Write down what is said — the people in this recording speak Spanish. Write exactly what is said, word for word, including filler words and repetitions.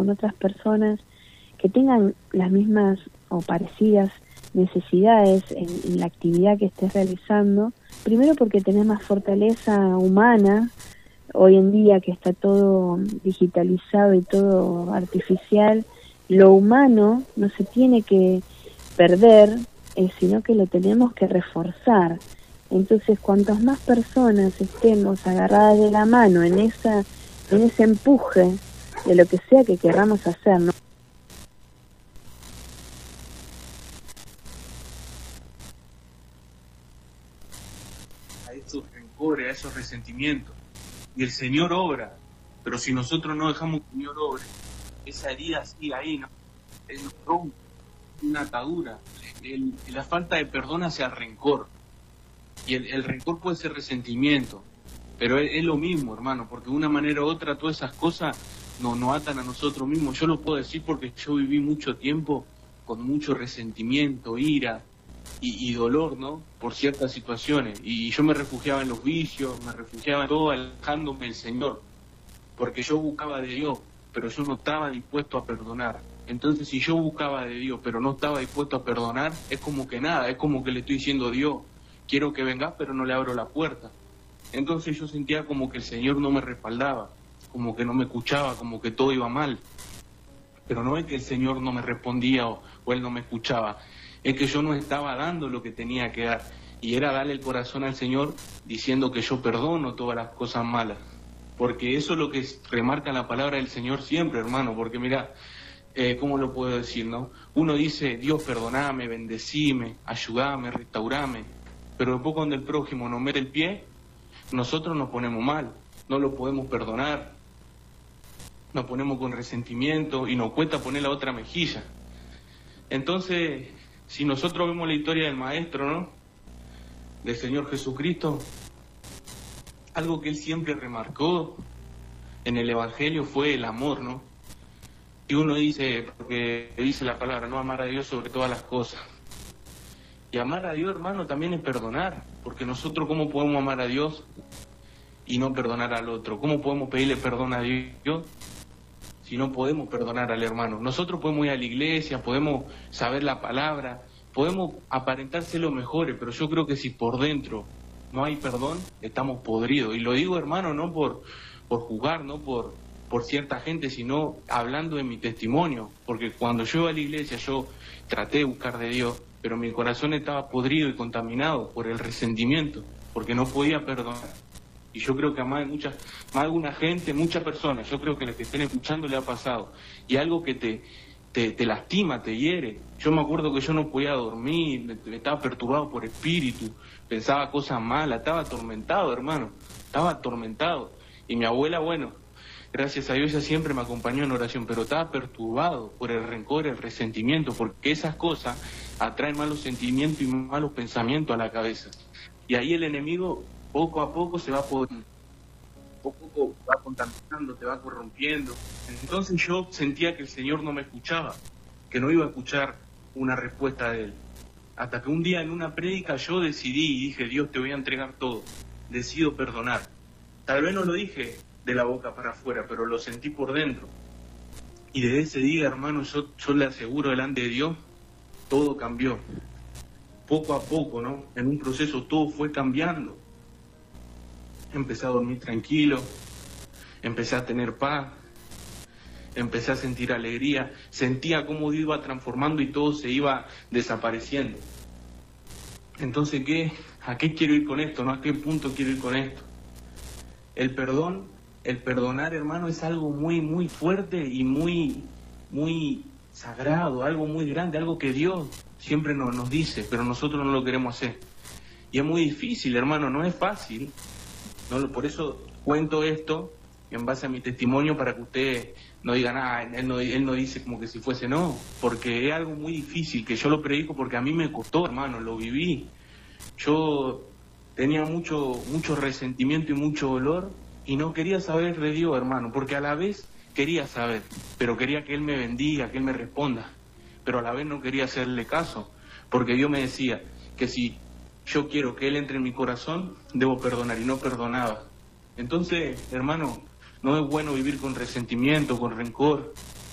con otras personas que tengan las mismas o parecidas necesidades en, en la actividad que estés realizando, primero porque tenés más fortaleza humana, hoy en día que está todo digitalizado y todo artificial, lo humano no se tiene que perder, eh, sino que lo tenemos que reforzar. Entonces, cuantas más personas estemos agarradas de la mano en esa, en ese empuje de lo que sea que queramos hacer, ¿no? A esos rencores, a esos resentimientos. Y el Señor obra, pero si nosotros no dejamos que el Señor obre, esa herida sigue ahí, ¿no? Él nos rompe, una atadura. El, la falta de perdón hacia el rencor. Y el, el rencor puede ser resentimiento, pero es, es lo mismo, hermano, porque de una manera u otra todas esas cosas nos, nos atan a nosotros mismos. Yo lo puedo decir porque yo viví mucho tiempo con mucho resentimiento, ira y, y dolor, ¿no? Por ciertas situaciones. Y yo me refugiaba en los vicios, me refugiaba en todo, alejándome del Señor, porque yo buscaba de Dios, pero yo no estaba dispuesto a perdonar. Entonces, si yo buscaba de Dios, pero no estaba dispuesto a perdonar, es como que nada, es como que le estoy diciendo a Dios, quiero que vengas, pero no le abro la puerta. Entonces yo sentía como que el Señor no me respaldaba, como que no me escuchaba, como que todo iba mal. Pero no es que el Señor no me respondía o, o Él no me escuchaba, es que yo no estaba dando lo que tenía que dar. Y era darle el corazón al Señor diciendo que yo perdono todas las cosas malas. Porque eso es lo que remarca la palabra del Señor siempre, hermano, porque mira, eh, ¿cómo lo puedo decir, no? Uno dice, Dios, perdoname, bendecime, ayudame, restaurame, pero después cuando el prójimo nos mete el pie, nosotros nos ponemos mal, no lo podemos perdonar, nos ponemos con resentimiento y nos cuesta poner la otra mejilla. Entonces, si nosotros vemos la historia del Maestro, ¿no?, del Señor Jesucristo, algo que Él siempre remarcó en el Evangelio fue el amor, ¿no? Y uno dice, porque dice la palabra, no amar a Dios sobre todas las cosas. Y amar a Dios, hermano, también es perdonar, porque nosotros, ¿cómo podemos amar a Dios y no perdonar al otro? ¿Cómo podemos pedirle perdón a Dios si no podemos perdonar al hermano? Nosotros podemos ir a la iglesia, podemos saber la palabra, podemos aparentar ser los mejores, pero yo creo que si por dentro no hay perdón, estamos podridos. Y lo digo, hermano, no por, por jugar, no por, por cierta gente, sino hablando de mi testimonio, porque cuando yo iba a la iglesia yo traté de buscar de Dios, pero mi corazón estaba podrido y contaminado por el resentimiento, porque no podía perdonar. Y yo creo que a más de muchas, más de una gente, muchas personas, yo creo que los que estén escuchando le ha pasado. Y algo que te, te, te lastima, te hiere. Yo me acuerdo que yo no podía dormir, me, me estaba perturbado por espíritu, pensaba cosas malas, estaba atormentado, hermano, estaba atormentado. Y mi abuela, bueno, gracias a Dios ella siempre me acompañó en oración, pero estaba perturbado por el rencor, el resentimiento, porque esas cosas atraen malos sentimientos y malos pensamientos a la cabeza. Y ahí el enemigo poco a poco se va poniendo, poco a poco va contaminando, te va corrompiendo. Entonces yo sentía que el Señor no me escuchaba, que no iba a escuchar una respuesta de Él. Hasta que un día en una prédica yo decidí y dije, Dios, te voy a entregar todo, decido perdonar. Tal vez no lo dije de la boca para afuera, pero lo sentí por dentro. Y desde ese día, hermano, yo, yo le aseguro delante de Dios, todo cambió. Poco a poco, ¿no? En un proceso todo fue cambiando. Empecé a dormir tranquilo, empecé a tener paz, empecé a sentir alegría, sentía cómo Dios iba transformando y todo se iba desapareciendo. Entonces, ¿qué? ¿A qué quiero ir con esto? ¿No? ¿A qué punto quiero ir con esto? El perdón, el perdonar, hermano, es algo muy, muy fuerte y muy, muy sagrado, algo muy grande, algo que Dios siempre nos, nos dice, pero nosotros no lo queremos hacer. Y es muy difícil, hermano, no es fácil. No, por eso cuento esto en base a mi testimonio para que ustedes no digan, ah, él no, él no dice como que si fuese, no, porque es algo muy difícil, que yo lo predico porque a mí me costó, hermano, lo viví. Yo tenía mucho, mucho resentimiento y mucho dolor y no quería saber de Dios, hermano, porque a la vez quería saber, pero quería que Él me bendiga, que Él me responda, pero a la vez no quería hacerle caso, porque Dios me decía que si yo quiero que Él entre en mi corazón, debo perdonar, y no perdonaba. Entonces, hermano, no es bueno vivir con resentimiento, con rencor,